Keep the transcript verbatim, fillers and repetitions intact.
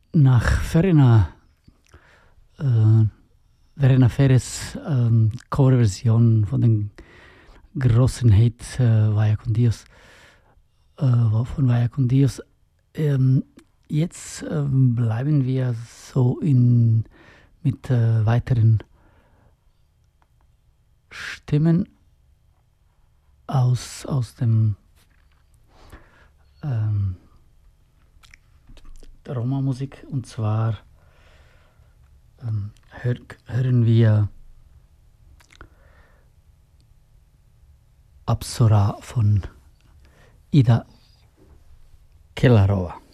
Nach Verena, äh, Verena Ferres ähm, Coverversion von den großen Hit äh, Vaya con Dios, äh, von Vaya con Dios. Ähm, jetzt ähm, bleiben wir so in, mit äh, weiteren Stimmen aus, aus dem ähm, der Roma-Musik, und zwar ähm, hör, hören wir Apsora von Ida Kellarova.